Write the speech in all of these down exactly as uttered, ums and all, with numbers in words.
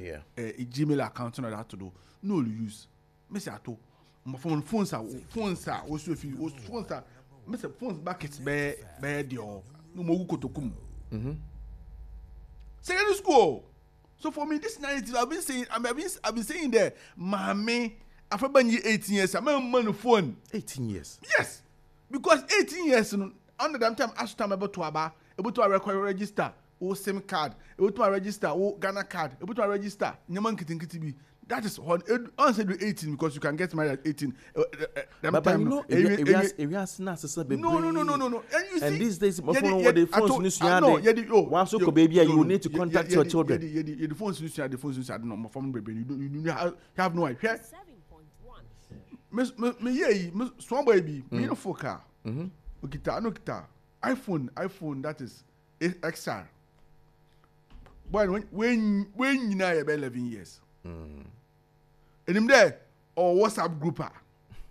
Yeah. A Gmail account and that to do. No use. Miss Ato. My phone phones are phones are also if you phones are Miss phones back it's bad bad yo. No more go to come. Mhm. Secondary school. So for me, this narrative I've been saying, I've been I've been saying there, mommy, after being eighteen years, I'm on the phone. eighteen years. Yes, because eighteen years, under that time, I should about to about able to record register, or SIM card, able to register, or Ghana card, able to register. Nyaman kitin kitibi. That is on answer to eighteen because you can get married at eighteen. Uh, uh, uh, but, but you know, areas areas na sasa be no no no no no no. And you see, and these days, my yeah, phone yeah, what the I phones told- news I know, yeah, the- oh, once you yo- go baby, no, you no, need to yeah, contact yeah, your yeah, children. Yeah, the- yeah, the- yeah, the phones news, the phones news, I don't know. My phone baby, you don't, you, you have, you have no idea. Miss, me, me, yeah, me, small baby, me no for car. Mhm. Okita, no kita. iPhone, iPhone, that is X R. But when when when you know about eleven years, Mm. and him there or WhatsApp group ah.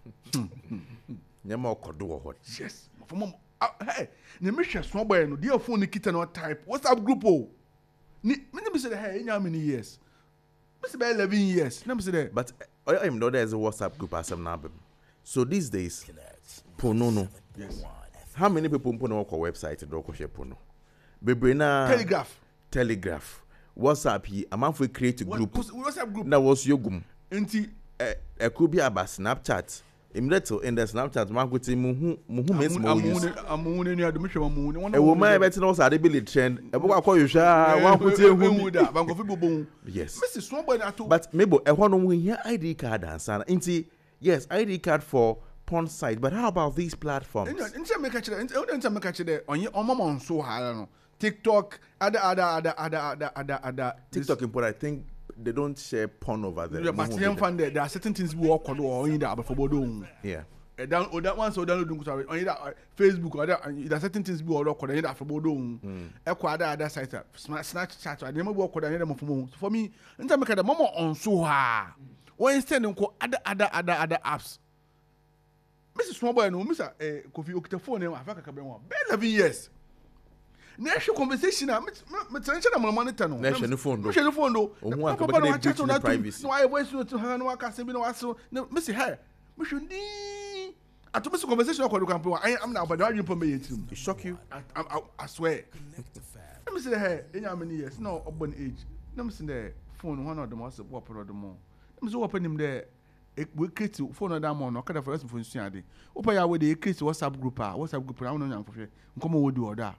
Nyama okodo wo hot. Yes, for mom. Uh, hey, ne me hwɛ small boy no, dear phone kita no type WhatsApp group oh. Ni me me say hey, how many years? Me say about eleven years. Na me say there. But I am know there's a WhatsApp group as I'm now. So these days, pono no. Yes. How many people put on our website to do pono? Bebre na Telegraph. Telegraph. WhatsApp yi, a man for create a What- group. what's- WhatsApp group. That was yogum. Enti Eh, eh, could be about Snapchat. Immediately in the Snapchat, man could say muhu muhu miss more use. amu ne adu me hwɛ amu ne. A woman better knows how they build trend. A book I call you sha one could say who. da. Banko fi bobo. Yes. Me say small boy na to. But maybe I want to win here I D card and sana. Inti yes, I D card for porn site. But how about these platforms? Nti me ka kire, nti me ka kire onye omama onso ha no. TikTok, other other other other other other other TikTok import, I think they don't share porn over there. Yeah, but him fan there, there are certain things we work on or only that for bodo. Yeah. Eh down or that one so download sorry only that Facebook or that there are certain things we work on that for bodo. E kwa other other sites Snapchat and them work on them for mo. For me, nti me ka da mama on so ha. When instead nko other other other other apps. Mister Small Boy no, Mister eh Kofi okita phone em afaka ka be one. Be eleven years. Na ehwe conversation a me me tension na monitor no. Na ehwe ne phone do. Ehwe ne phone do. Ohun aka be dey breach the privacy. No I voice note ha no aka se bi no aso. No me say hey, me hwe ni ato me conversation akọ do kan pe I am na obada wadwe pom be yetim. It shock you? I, I, I swear. Let me say hey, enya many years no urban age. Let me say the phone one of them was what pro them. Let me say open him there. We create phone on that one no kada for us phone suan dey. Open ya we dey create WhatsApp group ah, WhatsApp group na won nyan fofo. Nkomo wo do order.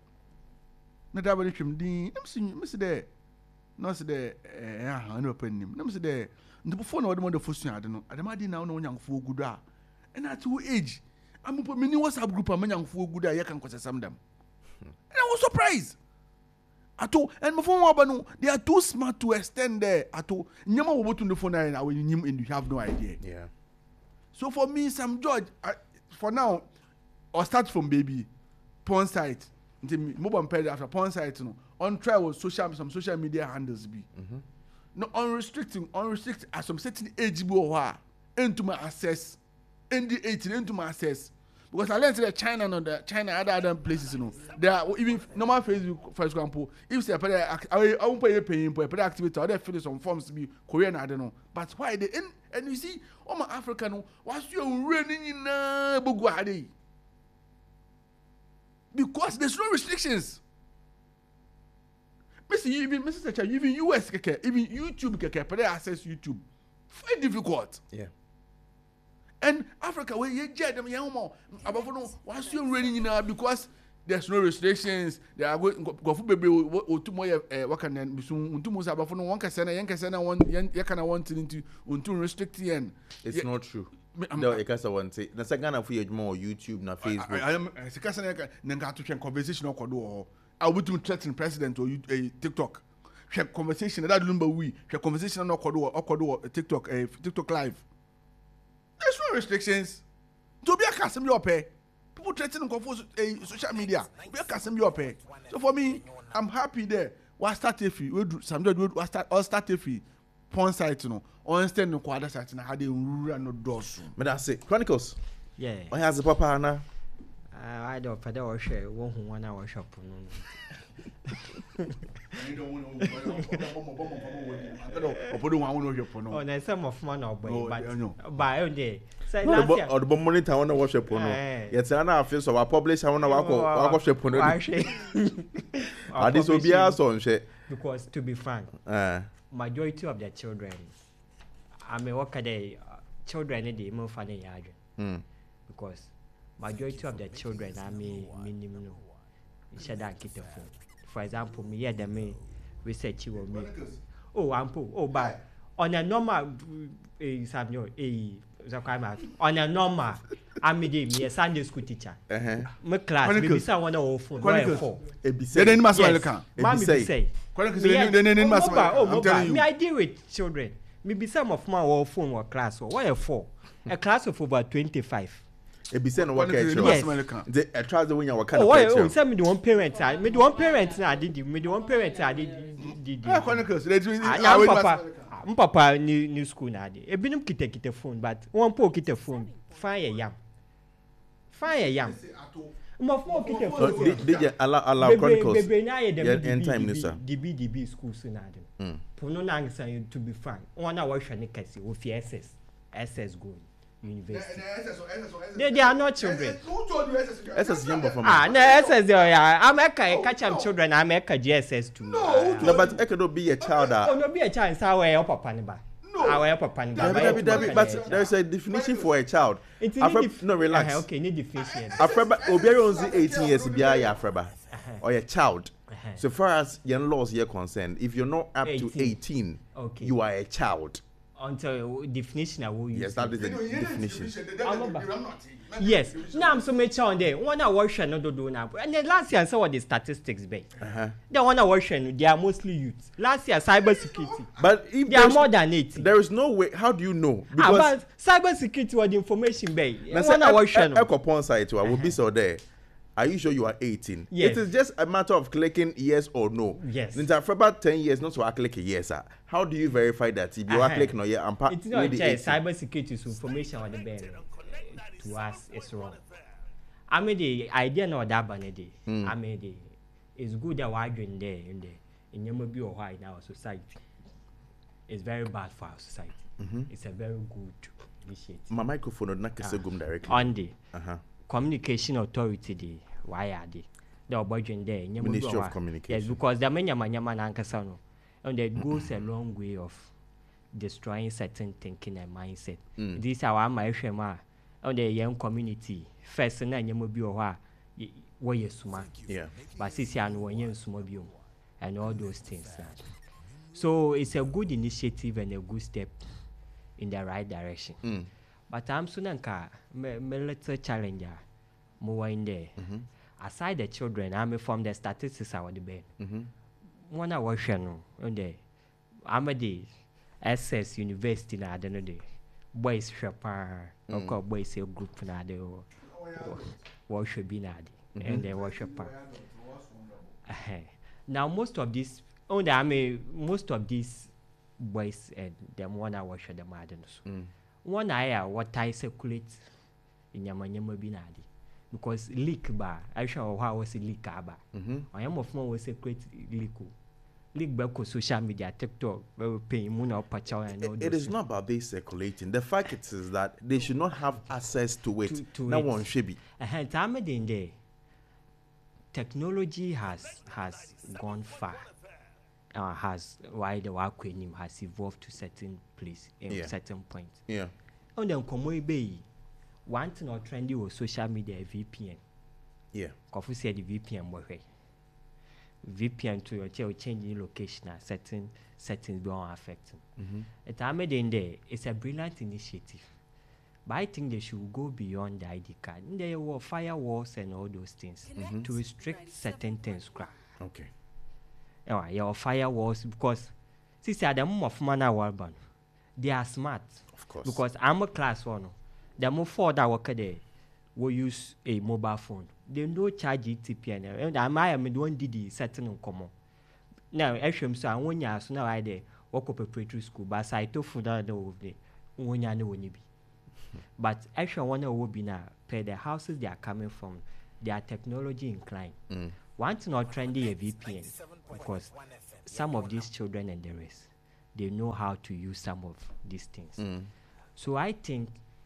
Na da ba twem din. Let me see me say there. No say there eh ah no open him. Let me say there. The phone what them the phone suan dey no. Adama dey na no nyan fofo gudu ah. And at your age, I'm a mini WhatsApp group I'm young for good I can cause some them. And I was surprised. At all, and my phone wabano, they are too smart to extend there. At all, Nyama will to the phone and when you and you have no idea. Yeah. So for me, Sam George, I, for now, I'll start from baby, porn site, until mobile pay after porn site, you know, on trial with social some social media handles be. Mm-hmm. No unrestricting, unrestricted as some certain age bo into my access. In the eighteen into my access because I learned that China and the China other other places you know there are even normal Facebook for example if say I I won't pay paying for a activity or they fill some forms to be Korean I don't know but why they in and you see all my African what's you running in uh Bugwadi because there's no restrictions. Mister even Mister Chacha even U S keke even YouTube keke but they access YouTube very difficult. Yeah. And Africa, where you get them, young more about no, what's you running now because there's no restrictions. They are going go for baby or two more. What can then be soon? Two more about no one can send a young can send a one young can I want into unto restricting. It's not true. No, I can't want to say. The second of you more YouTube, na Facebook. I am a second then to conversation or do I would do threaten president or a TikTok. Share conversation that number we share conversation no kodo or kodo TikTok a TikTok live. There's no restrictions. To be a custom your pay. People threatening confuse a social media. Be a custom your pay. So for me, I'm happy there. What start if you do some do what start or start if you porn site no or instead no kwada site na how they rule no doors. But that's it. Chronicles. Yeah. Why has the papa na? I don't for the share one who one hour shop. You don't want to. I put one on your phone. Oh, there's some of man or boy, Oh, but I know. by all day. Say Or last year. the bomb monitor, I want to watch a porno. Eh. Yet, I feel so I publish, I want to watch a porno. Or This will be our son, she. because to be frank, Uh, majority of the children, I mean, what can they children in the more funny yard mm. because majority of the children, I mean, minimum, shut down kit of phone. For example, me yeah, the me research you me. Oh, I'm poor. Oh, but on a normal, eh, Samuel, eh, Zakama, on a normal, I'm me a Sunday school teacher. Uh-huh. My class, maybe Chronicles. someone or phone, Chronicles. where for. It be They said. didn't mass well Yes. can. Ebi Mommy say. be say. Chronicles. Me, They I- didn't oh, mass mobile, well. oh, I'm mobile. telling Me, you. I deal with children. Maybe some of my or phone or class or where for. A class of about twenty-five. It be said no work Chronicles. They at didn't Yes. mass well can. The I try the way you work kind Oh, of why? Oh, picture. send me the one parent. I me the one parent. I did. Me the one parent. I did. Did. Ah, Chronicles. They didn't. Ah, I now will papa. mass well can. ah, m papa new new school na de. Ebinom kita kita phone, but one po kita phone. Fine yam. Fine yam. Mo phone kita So, phone. did did you allow allow Bebe chronicles? bebe na ye dem Yeah, D B end time, D B sir. D B D B school so na de. Mm. Pono na ngsa to be frank. One na work ne kesi wo fi S S. S S go university. They, they are not children. Who told you S S? S S young from Ah, no S S there yeah. I'm a catch am children. I'm a G S S too. No, No, but I could be a child. Oh that- no be a chance how we help papa ne ba. No. How we help papa ne ba. Dabi, dabi, dabi, But there's a definition for a child. It's Afre- no, relax. Uh, okay, need definition. Afreba, Obiara only eighteen years biya ya Afreba, Uh-huh. or a child. Uh-huh. So far as your laws are concerned, if you're not up to eighteen. eighteen, Okay. you are a child. Until definition I will use. Yes, that is the definition. Yes. Now I'm so much on there. One hour no do do now. And then last year I saw what the statistics be. Uh-huh. The one hour they are mostly youth. Last year cyber security. But if They are there's- more than eighty. there is no way. How do you know? Ah, Because but cyber security was the information be. now say, One hour e- e- no. Echo Pon site to I will be so there. Are you sure you are eighteen? Yes. It is just a matter of clicking yes or no. Yes. Ninja for about ten years, not so I click a yes. Sir. How do you verify that? If you are Uh-huh. clicking no yeah, I'm part It's not with the just eighteen. cyber security information on the bed to us is wrong. I mean the idea no that banedy. Mm. I mean the it's good that we're doing there in the in your be or in our society. It's very bad for our society. Mhm. It's a very good initiative. My microphone would not kiss gum directly. On the Uh-huh. communication authority the why are they? The obligation there in your Ministry of Communication. Yes, because the many manyama nankasano. And it goes a long way of destroying certain thinking and mindset. Mm. This are my shema on the young community. First, and you be or where you suma, Yeah. but sisi and when you suma and all those things. uh. So it's a good initiative and a good step in the right direction. Mm. But I'm sunanka me me little challenger more in there. Mhm. Aside the children, I'm from the statistics I want to be. Mhm. One hour no on there. I'm a day S S University na the no day. Boys shopper, Mm. or boys a group na the what should be na the and then what shopper. Now most of these on the I mean most of these boys and them one hour shop the madness. Mm. One eye what I circulate in Yamanyama Binadi because leak bar. I show how was a leak bar. Mhm. I am of more was a great leak. Leak back on social media, TikTok, where we pay Muna Pacha and all It, those it is things. not about they circulating. The fact it is that they should not have access to it. To- to no it. one should be. And time in there, technology has has gone far. Uh, has why the work with him has evolved to certain place in Yeah. certain point. Yeah. On the Komoy Bay, one thing or trendy was social media V P N. Yeah. Kofu said the V P N work. V P N to your chair changing location at certain settings don't affect him. Mhm. At Ahmed in there, it's a brilliant initiative. But I think they should go beyond the I D card. There were firewalls and all those things Mhm. to restrict certain things. Okay. Yeah, your firewalls because see, see, the move of mana urban, they are smart. Of course. Because I'm a class one. The move for that worker there will use a mobile phone. They don't charge E T P N. And I am the one did the certain in common. Now, actually, so I want you so now I there work up a preparatory school, but I told for that over there. When you know when you be. But actually, one will be now pay the houses they are coming from. They are technology inclined. Mm. one thing not trendy a V P N because some of these children and the rest, they know how to use some of these things. Mm. So I think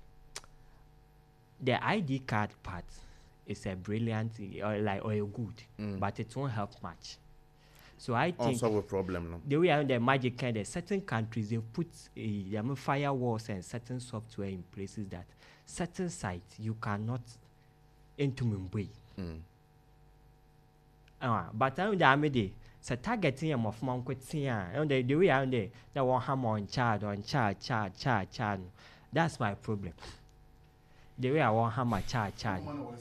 the I D card part is a brilliant or like or a good, Mm. but it won't help much. So I think Also a problem, no? the way around the magic kind of certain countries they put a uh, firewalls and certain software in places that certain sites you cannot into Mumbai. Mm. Uh, but I know the so targeting them of monk with and the way around there that one hammer on child on child child child child. That's my problem. The way I want hammer child child.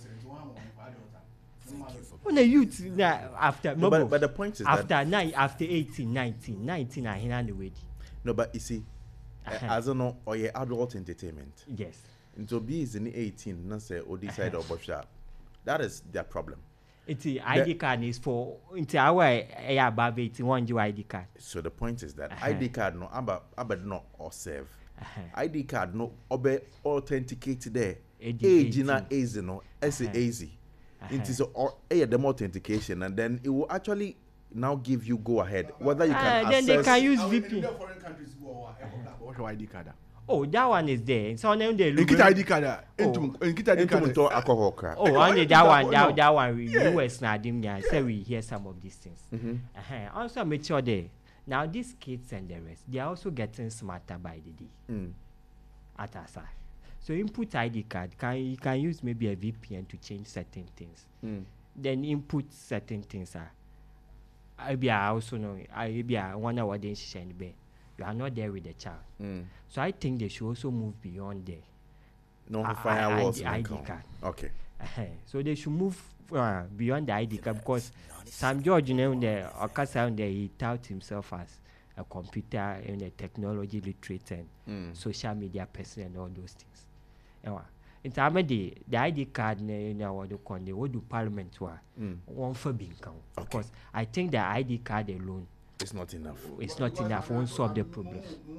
When the youth na- after No, no, but, but the point is that after nine after eighteen, nineteen, nineteen I hear the way. no, but you see, uh, Uh-huh. as I know, or your adult entertainment. Yes. Into be is in eighteen, not say or decide or shop. That is their problem. It's the I D card is for into our eh, above eighty-one you I D card. So the point is that Uh-huh. I D card no aba aba no or serve. Uh-huh. I D card no obe authenticate there. Age- Age na eighteen. easy no as Uh-huh. easy. Uh-huh. It is or a them authentication and then it will actually now give you go ahead whether you Ah, can then they access. can use Our- V in P N. the foreign countries who are what I D card. Oh, that one is there. So now they In look. kita I D card. Into in kita I D Into card. to alcohol crack. Oh, I only think that that one, one, that, no. that one, we Yeah. U S na dim ya. Say we hear some of these things. Mhm. Uh-huh. Also make sure they now these kids and the rest, they are also getting smarter by the day. Mm. At our side. So input I D card can you can use maybe a V P N to change certain things. Mm. Then input certain things are. I be also know I be one hour then she be. You are not there with the child. Mm. So I think they should also move beyond there. No I- firewalls I- in I D account. card. Okay. Uh-huh. So they should move uh, beyond the I D card because Sam George, you know, the Okasa, there he tout himself as a computer and a technology literate and Mm. social media person and all those things. Anyway, in time of the the I D card, you know, what do con they what do parliament wa Mm. one for being count Okay. because I think the I D card alone It's not enough. is not enough. Won't solve the problem.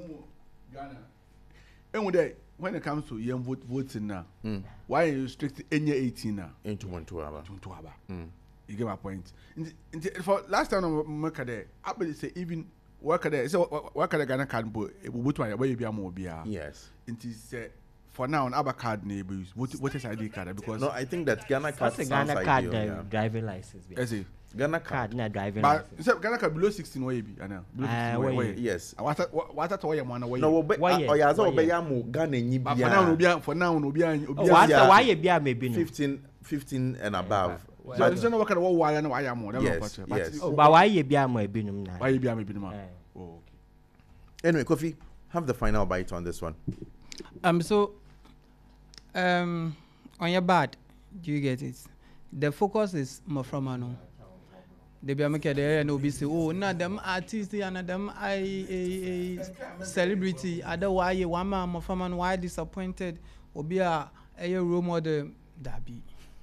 And with that, when it comes to young vote voting now, Mm. why you restrict any eighteen now? Into one two hour. To have Mm. You get my point. In the, in the, for last time I'm working there, I believe say even worker there. So worker there Ghana card, but it will vote where you be a more be a. Yes. It is say for now on other card neighbors. What what is I D card because No, I think that Ghana card What's a sounds Ghana card ideal. the Yeah. driving license? be? I say, Ghana Card card. na driving but license. say Ghana card below sixteen where you be, I know. Below Ah, sixteen where where you- you- Yes. What what what that why you want where No, you? obe Why oh yeah, so why obe yeah? ya mu Ghana nyi But for now, no bia be for now, no be Oh, be. why yeah. why you be a maybe no? fifteen fifteen and above. Well, So But so no worker what why no why am more. Yes, yes. Oh, but why you be a maybe no na? Why you be am be no? Eh. Oh, okay. Anyway, Kofi, have the final bite on this one. Um. So, um, on your bad, do you get it? The focus is more from ano. They be make there and be say, oh, na them artists and them I a, a celebrity. Other why one man more from why disappointed? Obi a a role model that be.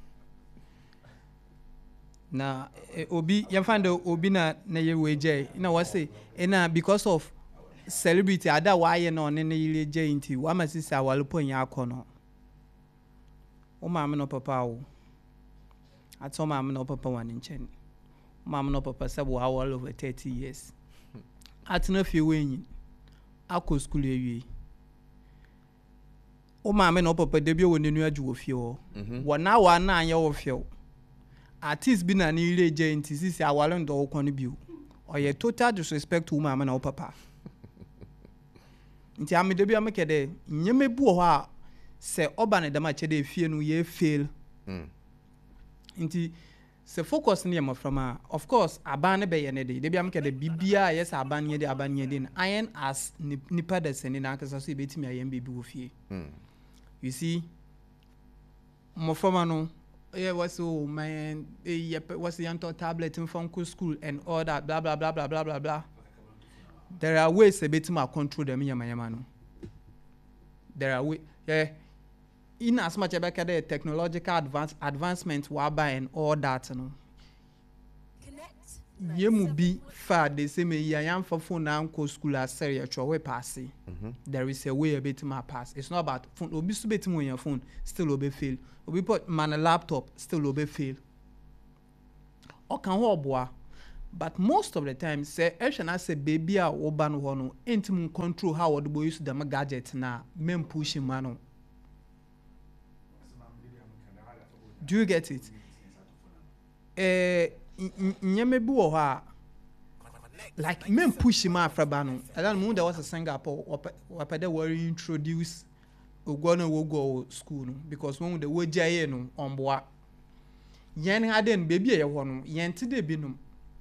Na eh, obi you find the obi na na ye weje. You know what say? Na because of celebrity ada why no ne ne yile je nti wa ma sisa walupo nya akono o ma me no papa o ato ma me no papa wan nchen ma me no papa sabo all over thirty years atena fie wenyi akọ school ewie o ma me no papa de bi o nenu aju wo fie o wo na wa na anya wo fie o artist bi na ne yile je nti sisi awalo ndo wo kono bi o oye total disrespect to ma me na o papa nti amede bi ameke de nyeme bu ho a se oba ne dama chede fie no ye fail Mm. nti se focus ne yema from a of course aban ne be ye ne de de bi ameke de bibia yes aban ye de aban ye de na iron as nipa de sene na akasa so ebetimi ayen bebi wo fie Mm. you see mo from no yeah what's so man eh what's the yanto tablet in from school and all that blah blah blah blah blah blah blah. There are ways a bit more control them yama yama no. There are ways, yeah. In as much as the technological advance advancement whereby and all that no. Ye mu bi fa de say me ya yam for phone na ko school as serious we pass. There is a way a bit more pass. It's not about phone. Obi so bit more your phone still obe fail. Obi put man a laptop still obe fail. ɔka ho ɔboa but most of the time say ehwe na say baby a wo ba no ho no entim control how the boy use them gadget na men push him no. Do you get it? Eh nyame bi wo ha like men push him afra ba no. I don't know there was a Singapore wapede were introduce ogwana wo go school no because when the wo jaye no onboa yen haden baby e ho no yen ti de bi no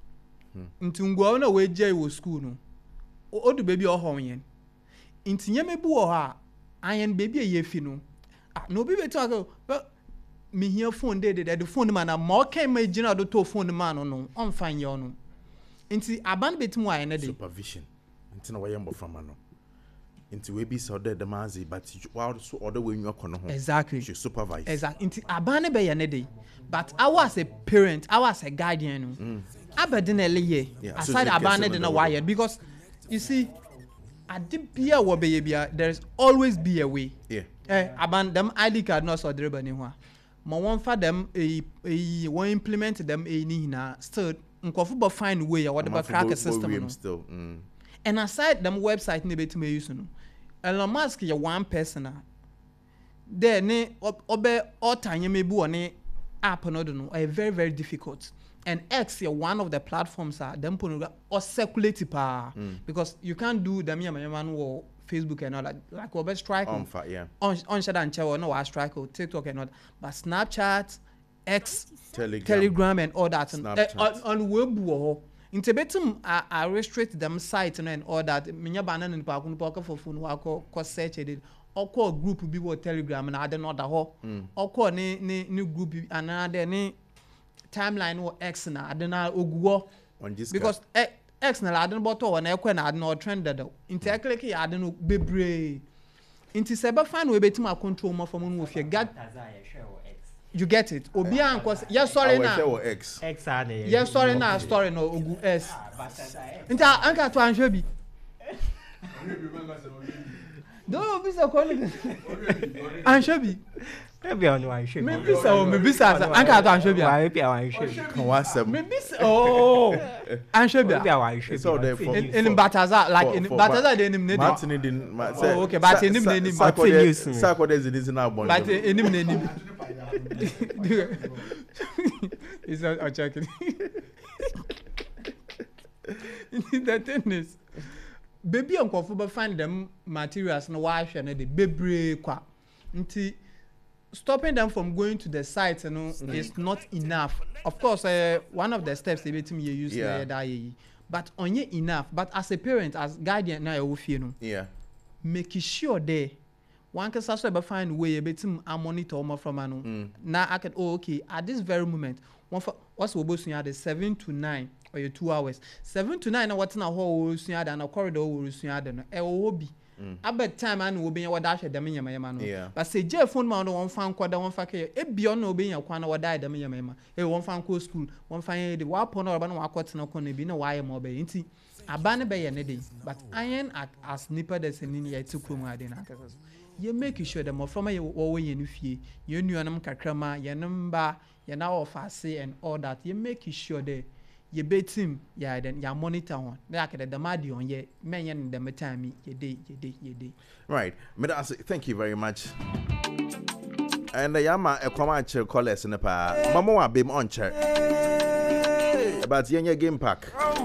nti ngwa na we jaye wo school no odu baby o ho yen nti nyame bi wo ha ayen baby e ye fi no ah no baby talk but me here phone de de the phone man na mo kan ma gina do to phone man no no on fan ye no nti aban betim wa yen de supervision nti na we yembo from no nti we be so de demazi but while so order when you kono ho exactly you supervise exactly nti aban be ye ne de but I was a parent I was a guardian no mm. abedinele ye yeah, aside so aban de na wired because you see at the bia wo be ye bia there is always be a way yeah eh aban them I D card no so dreba ni ho ma won fa them e e won implement them e ni na still nkofo ba find way ya what the crack a system no still mm. and aside them website ne betima use no Elon Musk ye one person a there ne obe otanye mebi one app no do no are very very difficult and X ye one of the platforms are them put or circulate pa mm. because you can't do them yama yama no Facebook and all that like obe strike on yeah on on shada and chewo no wa strike or TikTok and all that but Snapchat X Telegram, Telegram and all that and, uh, on, on web wo nti betum I, I restrict them site and all that menya banana ni pa kun pa for phone wa ko search it or call group bi wo Telegram na ade no da ho or call ni ni ni group another ni timeline wo X na ade na oguwo because eh, X na ade no boto na ekwe na ade no trended nti click ya ade no bebre nti se be find we betum a control mo from no fie gad you get it obi an cause yes sorry na X X are yes sorry na story no ogu S nta anka to anhwe bi do bi so ko ni anhwe bi maybe on one show me bi so me bi sa anka to anhwe bi why be one show kan wasem me bi oh anhwe bi maybe one show so there for in, in Bataza like in Bataza de nim ne Martin din oh okay but enim ne nim Martin news sako de zini zina bon but enim ne nim it's not a checking the thing is baby uncomfortable but find them materials no why share na de bebre kwa nti stopping them from going to the site you know mm. is not enough of course uh, one of the steps they betim you use yeah. that but only enough but as a parent as guardian na you feel no yeah make sure there one can also be find way betim a monitor omo from anu mm. now I can oh okay at this very moment one for what's we both the seven to nine or your two hours seven to nine na what na ho suya da na corridor wo suya da no e wo bi about time and we be what dash dem yama yama no but say je phone ma no one fan kwada one fa ke e bi on obi yan kwa na wada dem yama yama e one fan ko school one fan de wa pon oba na wa kwot na kono bi na wa ye mo be nti aba ne be ye ne dey but iron at as nipa de senin ye tukrum ade na akasa you make sure the more from ye wo ye no fie ye nuanam kakrama ye namba ye na office and all that you make sure the ye betim ya then ya monitor on like the demadi on ye menyen the time ye day ye day ye day right Meda, thank you very much and the yama e kwama che college ne pa mama wa bem on che but ye game pack